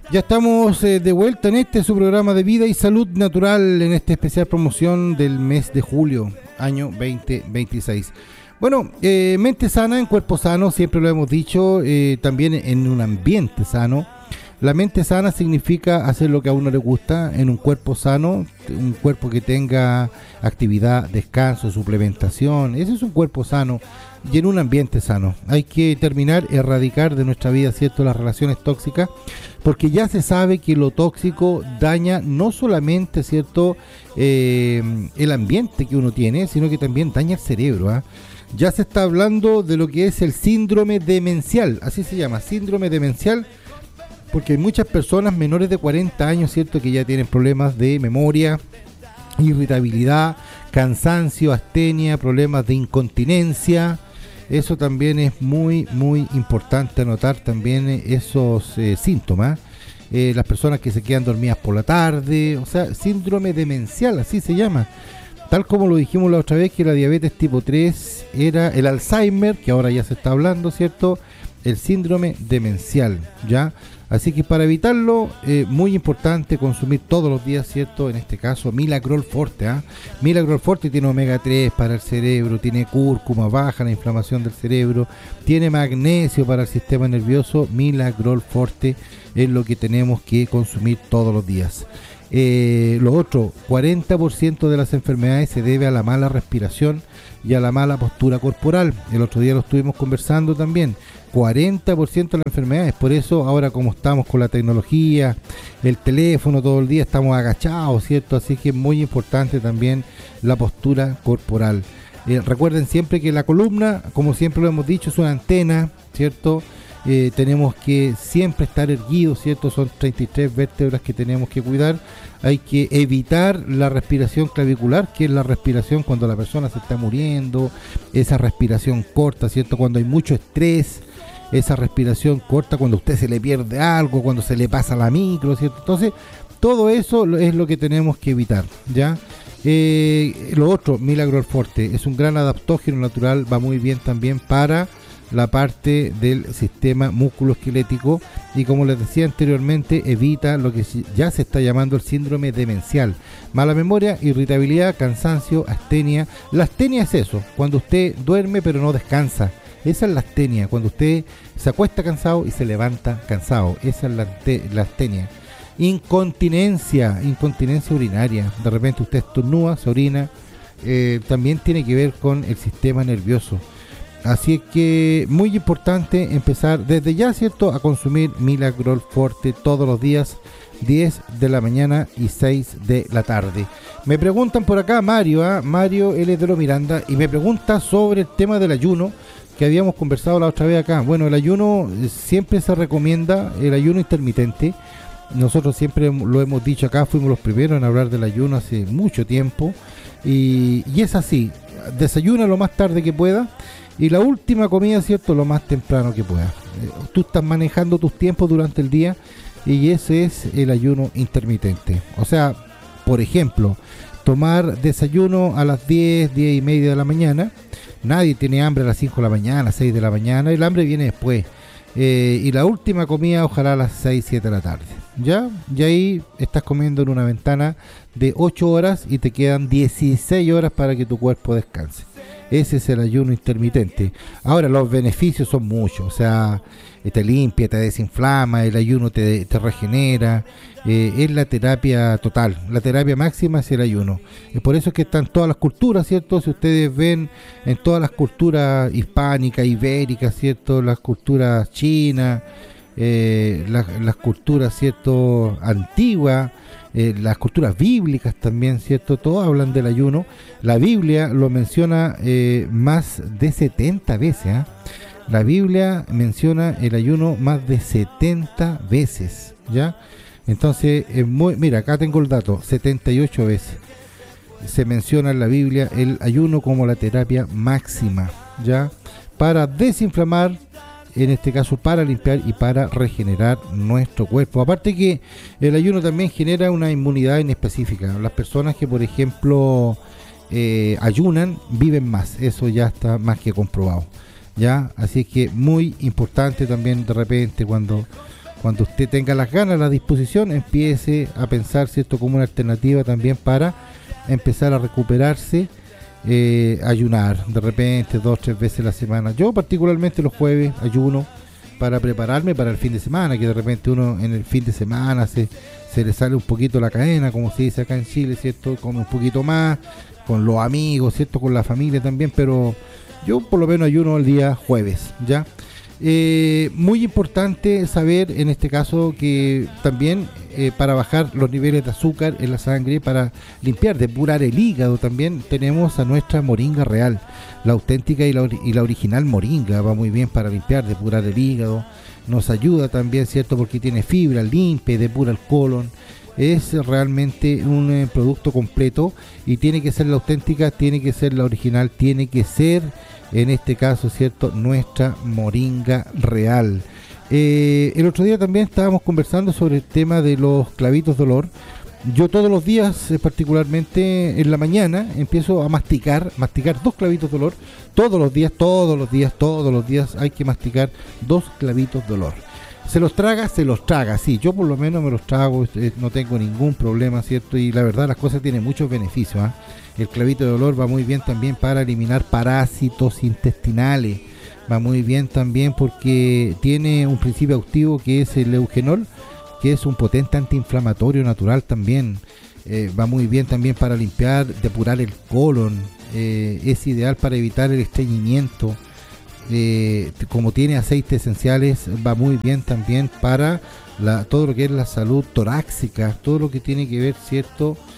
Ya estamos de vuelta en su programa de vida y salud natural, en esta especial promoción del mes de julio, año 2026. Bueno, mente sana en cuerpo sano, siempre lo hemos dicho, también en un ambiente sano. La mente sana significa hacer lo que a uno le gusta en un cuerpo sano, un cuerpo que tenga actividad, descanso, suplementación. Ese es un cuerpo sano y en un ambiente sano. Hay que terminar, erradicar de nuestra vida, ¿cierto?, las relaciones tóxicas, porque ya se sabe que lo tóxico daña no solamente, ¿cierto?, el ambiente que uno tiene, sino que también daña el cerebro, ¿ah? Ya se está hablando de lo que es el síndrome demencial, así se llama, síndrome demencial, porque hay muchas personas menores de 40 años, ¿cierto?, que ya tienen problemas de memoria, irritabilidad, cansancio, astenia, problemas de incontinencia. Eso también es muy, muy importante anotar también esos síntomas. Las personas que se quedan dormidas por la tarde, o sea, síndrome demencial, así se llama. Tal como lo dijimos la otra vez, que la diabetes tipo 3 era el Alzheimer, que ahora ya se está hablando, ¿cierto?, el síndrome demencial, ¿ya? Así que para evitarlo, muy importante consumir todos los días, ¿cierto? En este caso, Milagrol Forte, ¿ah? Milagrol Forte tiene omega 3 para el cerebro, tiene cúrcuma, baja la inflamación del cerebro, tiene magnesio para el sistema nervioso. Milagrol Forte es lo que tenemos que consumir todos los días. Lo otro, 40% de las enfermedades se debe a la mala respiración y a la mala postura corporal. El otro día lo estuvimos conversando también. 40% de las enfermedades, por eso ahora como estamos con la tecnología, el teléfono todo el día, estamos agachados, ¿cierto? Así que es muy importante también la postura corporal. Recuerden siempre que la columna, como siempre lo hemos dicho, es una antena, ¿cierto? Tenemos que siempre estar erguidos, ¿cierto? Son 33 vértebras que tenemos que cuidar. Hay que evitar la respiración clavicular, que es la respiración cuando la persona se está muriendo, esa respiración corta, ¿cierto? Cuando hay mucho estrés, esa respiración corta cuando a usted se le pierde algo, cuando se le pasa la micro, ¿cierto? Entonces, todo eso es lo que tenemos que evitar, ¿ya? Lo otro, Milagrol Forte, es un gran adaptógeno natural, va muy bien también para la parte del sistema musculoesquelético y, como les decía anteriormente, evita lo que ya se está llamando el síndrome demencial: mala memoria, irritabilidad, cansancio, astenia. La astenia es eso, cuando usted duerme pero no descansa. Esa es la astenia, cuando usted se acuesta cansado y se levanta cansado. Esa es la astenia. Incontinencia urinaria. De repente usted estornuda, se orina. También tiene que ver con el sistema nervioso. Así es que muy importante empezar desde ya, ¿cierto?, a consumir Milagrol Forte todos los días, 10 de la mañana y 6 de la tarde. Me preguntan por acá, Mario L. de lo Miranda, y me pregunta sobre el tema del ayuno, que habíamos conversado la otra vez acá. Bueno, el ayuno siempre se recomienda, el ayuno intermitente. Nosotros siempre lo hemos dicho acá, fuimos los primeros en hablar del ayuno hace mucho tiempo, y es así: desayuna lo más tarde que pueda y la última comida, ¿cierto?, lo más temprano que pueda. Tú estás manejando tus tiempos durante el día y ese es el ayuno intermitente. O sea, por ejemplo, tomar desayuno a las 10 y media de la mañana. Nadie tiene hambre a las 5 de la mañana, a las 6 de la mañana, el hambre viene después. Y la última comida ojalá a las 6, 7 de la tarde. ¿Ya? Y ahí estás comiendo en una ventana de 8 horas y te quedan 16 horas para que tu cuerpo descanse. Ese es el ayuno intermitente. Ahora, los beneficios son muchos. O sea, te limpia, te desinflama, el ayuno te regenera. Es la terapia total. La terapia máxima es el ayuno. Por eso es que están todas las culturas, ¿cierto? Si ustedes ven en todas las culturas hispánicas, ibéricas, ¿cierto?, las culturas chinas, las culturas, ¿cierto?, antiguas, las culturas bíblicas también, ¿cierto?, todos hablan del ayuno. La Biblia lo menciona más de 70 veces, ¿eh? La Biblia menciona el ayuno más de 70 veces, ¿ya? Entonces, mira, acá tengo el dato: 78 veces se menciona en la Biblia el ayuno como la terapia máxima, ¿ya?, para desinflamar, en este caso para limpiar y para regenerar nuestro cuerpo. Aparte que el ayuno también genera una inmunidad inespecífica. Las personas que, por ejemplo, ayunan viven más, eso ya está más que comprobado, ¿ya? Así que muy importante también de repente cuando cuando usted tenga las ganas, la disposición, empiece a pensar, ¿cierto?, como una alternativa también para empezar a recuperarse, ayunar de repente 2-3 veces a la semana. Yo particularmente los jueves ayuno para prepararme para el fin de semana, que de repente uno en el fin de semana se le sale un poquito la cadena, como se dice acá en Chile, ¿cierto? Come un poquito más, con los amigos, ¿cierto? Con la familia también, pero yo por lo menos ayuno el día jueves, ¿ya? Muy importante saber en este caso que también para bajar los niveles de azúcar en la sangre, para limpiar, depurar el hígado también, tenemos a nuestra moringa real, la auténtica y la original moringa. Va muy bien para limpiar, depurar el hígado, nos ayuda también, ¿cierto?, porque tiene fibra, limpia, depura el colon. Es realmente un producto completo y tiene que ser la auténtica, tiene que ser la original, tiene que ser, en este caso, ¿cierto?, nuestra moringa real. El otro día también estábamos conversando sobre el tema de los clavitos de olor. Yo todos los días, particularmente en la mañana, empiezo a masticar 2 clavitos de olor. Todos los días hay que masticar 2 clavitos de olor. Se los traga, sí, yo por lo menos me los trago, no tengo ningún problema, ¿cierto? Y la verdad las cosas tienen muchos beneficios, ¿eh? El clavito de olor va muy bien también para eliminar parásitos intestinales, va muy bien también porque tiene un principio activo que es el eugenol, que es un potente antiinflamatorio natural también. Va muy bien también para limpiar, depurar el colon, es ideal para evitar el estreñimiento. Como tiene aceites esenciales, va muy bien también para todo lo que es la salud torácica, todo lo que tiene que ver, ¿cierto?,